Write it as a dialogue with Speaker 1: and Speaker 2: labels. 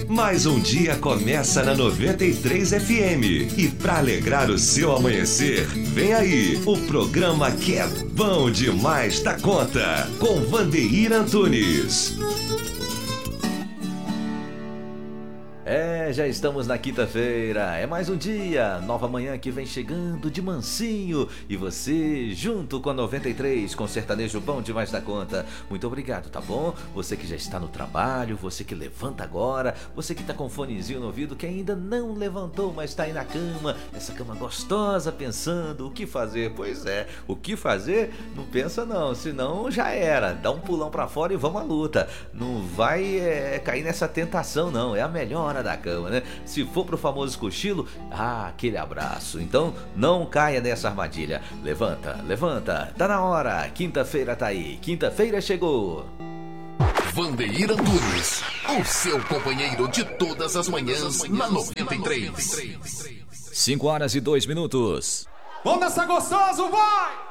Speaker 1: Mais um dia começa na 93 FM. E para alegrar o seu amanhecer, vem aí o programa que é bom demais da conta, com Vandeir Antunes.
Speaker 2: Já estamos na quinta-feira, é mais um dia, nova manhã que vem chegando de mansinho e você junto com a 93, com sertanejo bom demais da conta. Muito obrigado, tá bom? Você que já está no trabalho, você que levanta agora, você que tá com um fonezinho no ouvido, que ainda não levantou, mas tá aí na cama, essa cama gostosa, pensando o que fazer. Pois é, o que fazer? Não pensa não, senão já era, dá um pulão pra fora e vamos à luta. Não vai cair nessa tentação não, é a melhor hora da cama, né? Se for pro famoso cochilo, aquele abraço. Então não caia nessa armadilha. Levanta, levanta, tá na hora. Quinta-feira tá aí, quinta-feira chegou.
Speaker 3: Vandeir Antunes, o seu companheiro de todas as manhãs na 93.
Speaker 2: 5 horas e 2 minutos.
Speaker 4: Vamos nessa gostoso, vai!